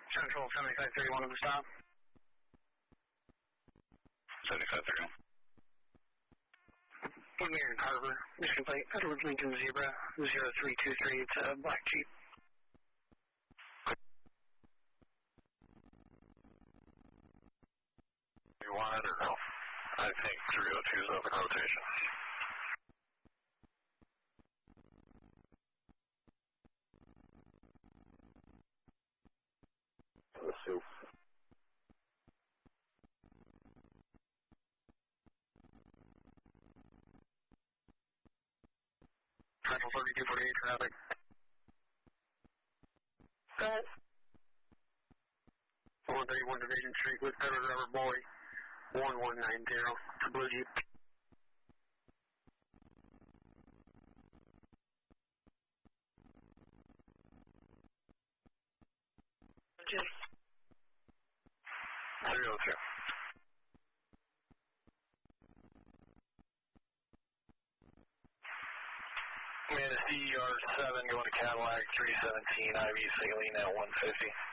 Central 7531 on the stop. 7531. Marion Harbor, Mission Plate, Edward Lincoln Zebra, 0323, it's a black Jeep. You want it or no? I think 302 is open rotation. Let's see. Central 3248 traffic. Go ahead. 131 Division Street with Federal Rubber Boy, 1190, for Blue Jeep. Jim. 302. Man, it's DER7 going to Cadillac 317, IV saline at 150.